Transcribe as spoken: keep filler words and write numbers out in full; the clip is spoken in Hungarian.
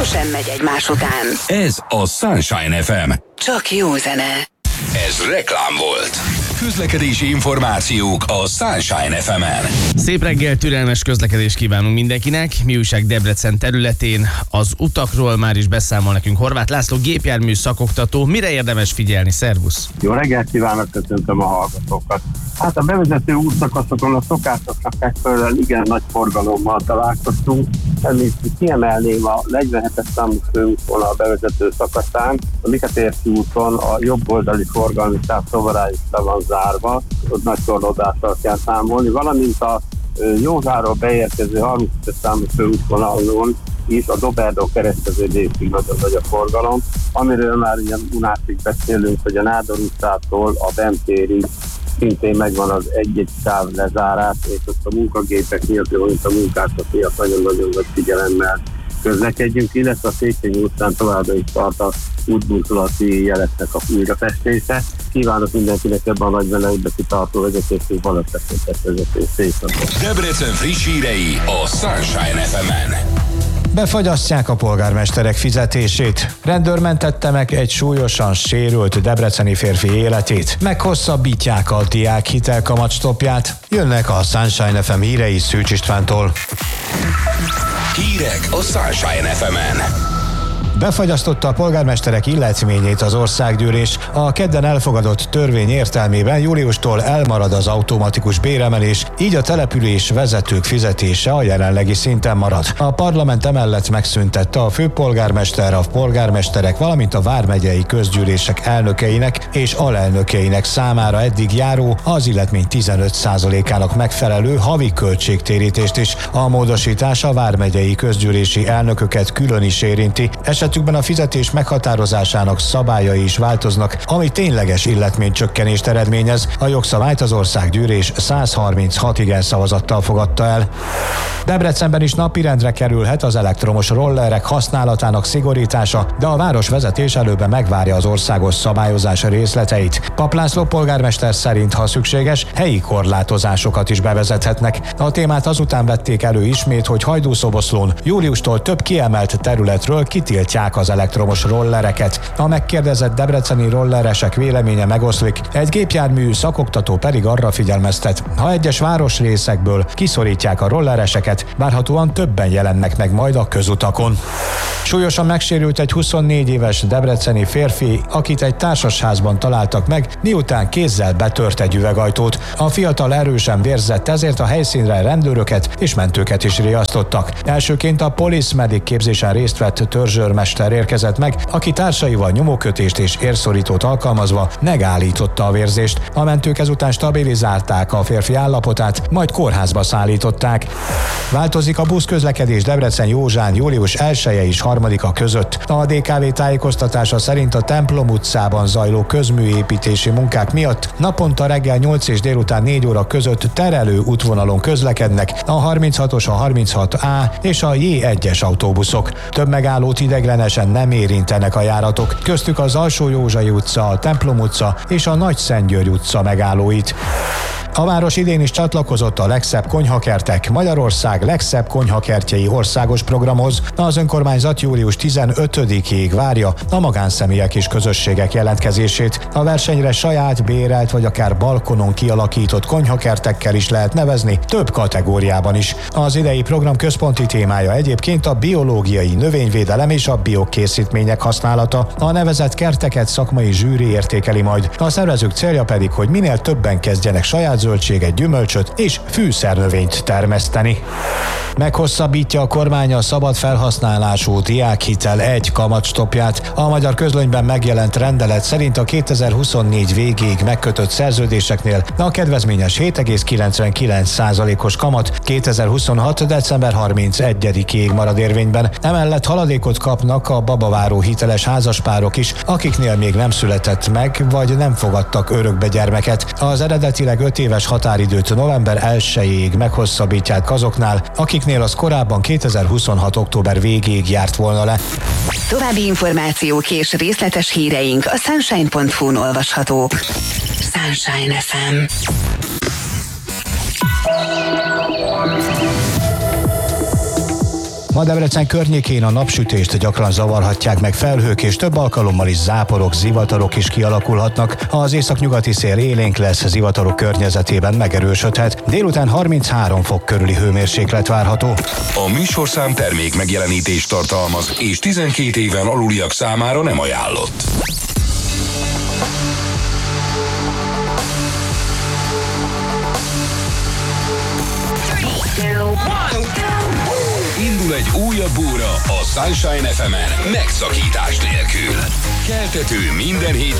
sosem megy egymás után. Ez a Sunshine ef em. Csak jó zene. Ez reklám volt. Közlekedési információk a Sunshine ef emen. Szép reggel, türelmes közlekedést kívánunk mindenkinek. Mi újság Debrecen területén? Az utakról már is beszámol nekünk Horváth László, gépjármű szakoktató. Mire érdemes figyelni? Szervusz! Jó reggelt kívánok, köszöntöm a hallgatókat. Hát a bevezető útszakaszokon a szokásoknak megfelelően igen nagy forgalommal találkoztunk. Ennél kiemelném a negyvenhetes számú főútvonal bevezető szakaszán, a Mikatérci úton a jobb oldali forgalmi sáv továbbra van zárva, ott nagy torlódással kell számolni, valamint a Józáról beérkező harmincötös számú főútvonalon is a Doberdó kereszteződésig nagyon nagy a forgalom, amiről már ilyen unásig beszélünk, hogy a Nádor utcától a Bentérig szintén megvan az egy-egy sáv lezárás, és ott a munkagépek miatt, mint a munkások miatt nagyon-nagyon nagy figyelemmel közlekedjünk, illetve a Széchenyi utcán továbbra is tart a útbuncolati jeleknek a újrafestése. Kívánok mindenkinek ebben a nagy vezetésbe kitartó vezetésünk balesetmentes vezető. Szép napot! Debrecen friss hírei a Sunshine ef emen. Befagyasztják a polgármesterek fizetését. Rendőr mentette meg egy súlyosan sérült debreceni férfi életét. Meghosszabbítják a diák hitelkamatstopját. Jönnek a Sunshine ef em hírei Szűcs Istvántól. Hírek a Sunshine ef emen. Befagyasztotta a polgármesterek illetményét az országgyűlés. A kedden elfogadott törvény értelmében júliustól elmarad az automatikus béremelés, így a település vezetők fizetése a jelenlegi szinten marad. A parlament emellett megszüntette a főpolgármester, a polgármesterek, valamint a vármegyei közgyűlések elnökeinek és alelnökeinek számára eddig járó, az illetmény tizenöt százalékának megfelelő havi költségtérítést is. A módosítás a vármegyei közgyűlési elnököket külön is érinti. Esetükben a fizetés meghatározásának szabályai is változnak, ami tényleges illetménycsökkenést eredményez. A jogszabályt az országgyűlés száz harminchat igen szavazattal fogadta el. Debrecenben is napirendre kerülhet az elektromos rollerek használatának szigorítása, de a városvezetés előbb megvárja az országos szabályozás részleteit. Pap László polgármester szerint, ha szükséges, helyi korlátozásokat is bevezethetnek. A témát azután vették elő ismét, hogy Hajdúszoboszlón júliustól több kiemelt területről kitiltják az elektromos rollereket. A megkérdezett debreceni rolleresek véleménye megoszlik, egy gépjármű szakoktató pedig arra figyelmeztet, ha egyes városrészekből kiszorítják a rollereseket, várhatóan többen jelennek meg majd a közutakon. Súlyosan megsérült egy huszonnégy éves debreceni férfi, akit egy társasházban találtak meg, miután kézzel betört egy üvegajtót. A fiatal erősen vérzett, ezért a helyszínre rendőröket és mentőket is riasztottak. Elsőként a Police Medic képzésen részt vett törzsőrmester érkezett meg, aki társaival nyomókötést és érszorítót alkalmazva megállította a vérzést. A mentők ezután stabilizálták a férfi állapotát, majd kórházba szállították. Változik a buszközlekedés Debrecen-Józsán július elseje és harmadika között. A dé ká vé tájékoztatása szerint a Templom utcában zajló közműépítési munkák miatt naponta reggel nyolc és délután négy óra között terelő útvonalon közlekednek a harminchatos, a harminchat á és a jé egyes autóbuszok. Több megállót ideiglenesen nem érintenek a járatok, köztük az Alsó-Józsai utca, a Templom utca és a Nagy-Szentgyörgy utca megállóit. A város idén is csatlakozott a Legszebb konyhakertek Magyarország legszebb konyhakertjei országos programhoz. Az önkormányzat július tizenötödikéig várja a magánszemélyek és közösségek jelentkezését. A versenyre saját, bérelt vagy akár balkonon kialakított konyhakertekkel is lehet nevezni, több kategóriában is. Az idei program központi témája egyébként a biológiai növényvédelem és a biokészítmények használata. A nevezett kerteket szakmai zsűri értékeli majd. A szervezők célja pedig, hogy minél többen kezdjenek saját zöldséget, gyümölcsöt és fűszernövényt termeszteni. Meghosszabbítja a kormány a szabad felhasználású diákhitel egy kamatstopját. A Magyar Közlönyben megjelent rendelet szerint a kétezer-huszonnégy végéig megkötött szerződéseknél a kedvezményes hét egész kilencvenkilenc százalékos kamat kétezer-huszonhat. december harmincegyedikéig marad érvényben. Emellett haladékot kapnak a babaváró hiteles házaspárok is, akiknél még nem született meg, vagy nem fogadtak örökbe gyermeket. Az eredetileg öt éves határidőt november elsejéig meghosszabbítják azoknál, akiknél az korábban kétezer-huszonhat. október végéig járt volna le. További információk és részletes híreink a sunshine pont hu-n olvashatók. Sunshine ef em. Ma Debrecen környékén a napsütést gyakran zavarhatják meg felhők, és több alkalommal is záporok, zivatarok is kialakulhatnak. Az északnyugati szél élénk lesz, zivatarok környezetében megerősödhet. Délután harminchárom fok körüli hőmérséklet várható. A műsorszám termék megjelenítést tartalmaz, és tizenkét éven aluliak számára nem ajánlott. Indul egy újabb óra a Sunshine ef emen megszakítás nélkül. Keltető minden hétfő